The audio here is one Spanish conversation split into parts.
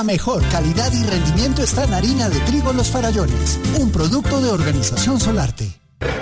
La mejor calidad y rendimiento está en harina de trigo Los Farallones, un producto de Organización Solarte.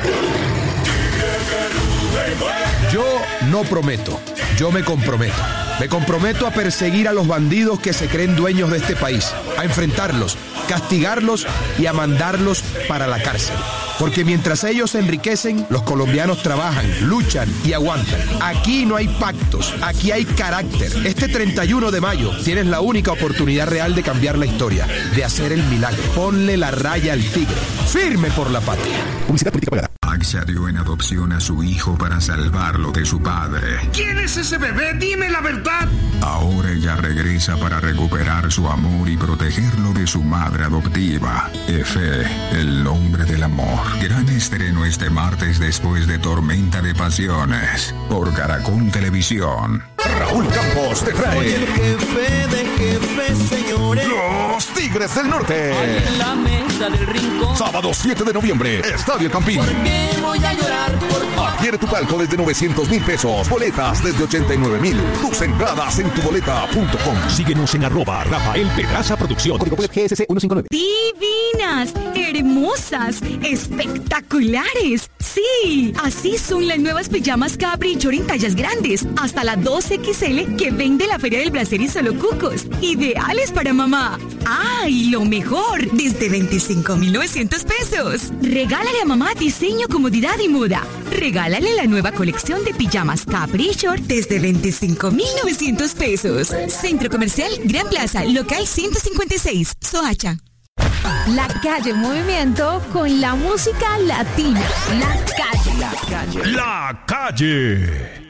Yo no prometo, yo me comprometo. Me comprometo a perseguir a los bandidos que se creen dueños de este país, a enfrentarlos, castigarlos y a mandarlos para la cárcel. Porque mientras ellos se enriquecen, los colombianos trabajan, luchan y aguantan. Aquí no hay pactos, aquí hay carácter. Este 31 de mayo tienes la única oportunidad real de cambiar la historia, de hacer el milagro. Ponle la raya al tigre. Firme por la patria. Publicidad política pagada. AXA dio en adopción a su hijo para salvarlo de su padre. ¿Quién es ese bebé? ¡Dime la verdad! Ahora ella regresa para recuperar su amor y protegerlo de su madre adoptiva. Efe, el nombre del amor. Gran estreno este martes después de Tormenta de Pasiones por Caracol Televisión. Raúl Campos te trae Soy el jefe de jefes, señores. Los Tigres del Norte. En la mesa del rincón. Sábado 7 de noviembre, Estadio Campín. ¿Por qué voy a llorar por tu... Adquiere tu palco desde 900,000 pesos. Boletas desde 89,000. Tus entradas en tuboleta.com. Síguenos en @Rafael Pedraza Producción. Código GSC 159. Divinas, hermosas, espectaculares. Sí, así son las nuevas pijamas Caprichor en tallas grandes, hasta la 2XL que vende la Feria del Brasier y Solo Cucos. Ideales para mamá. ¡Ah, y lo mejor! Desde 25,900 pesos. Regálale a mamá diseño, comodidad y moda. Regálale la nueva colección de pijamas Caprichor desde 25,900 pesos. Centro Comercial Gran Plaza, local 156, Soacha. La calle en movimiento con la música latina. La calle. La calle.